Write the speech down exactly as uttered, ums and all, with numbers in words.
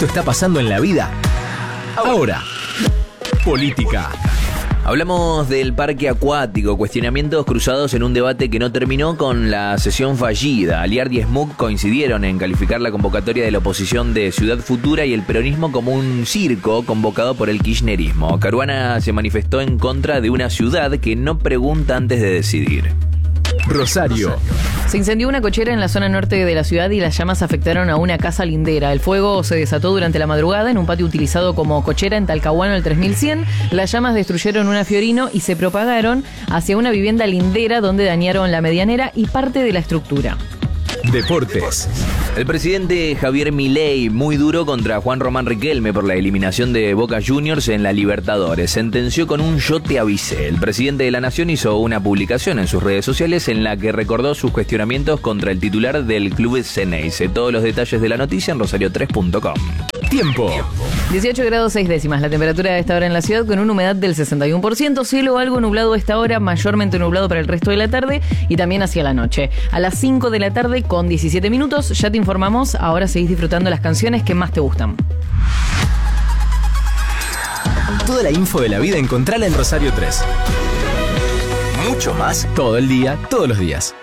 Esto está pasando en la vida. Ahora, política. Hablamos del parque acuático, cuestionamientos cruzados en un debate que no terminó con la sesión fallida. Aliardi y S M U C coincidieron en calificar la convocatoria de la oposición de Ciudad Futura y el peronismo como un circo convocado por el kirchnerismo. Caruana se manifestó en contra de una ciudad que no pregunta antes de decidir. Rosario. Se incendió una cochera en la zona norte de la ciudad y las llamas afectaron a una casa lindera. El fuego se desató durante la madrugada en un patio utilizado como cochera en Talcahuano el tres mil cien. Las llamas destruyeron una Fiorino y se propagaron hacia una vivienda lindera donde dañaron la medianera y parte de la estructura. Deportes. El presidente Javier Milei muy duro contra Juan Román Riquelme por la eliminación de Boca Juniors en la Libertadores. Sentenció con un "yo te avisé". El presidente de la Nación hizo una publicación en sus redes sociales en la que recordó sus cuestionamientos contra el titular del club Ceneice. Todos los detalles de la noticia en rosario tres punto com. Tiempo. dieciocho grados seis décimas la temperatura a esta hora en la ciudad con una humedad del sesenta y uno por ciento, cielo algo nublado a esta hora, mayormente nublado para el resto de la tarde y también hacia la noche. A las cinco de la tarde con diecisiete minutos ya te informamos, ahora seguís disfrutando las canciones que más te gustan. Toda la info de la vida encontrala en Rosario tres. Mucho más todo el día, todos los días.